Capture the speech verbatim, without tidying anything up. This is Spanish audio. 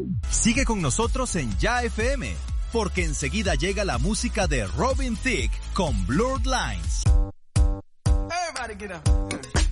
Sigue con nosotros en Ya F M, porque enseguida llega la música de Robin Thicke con Blurred Lines. Everybody get up.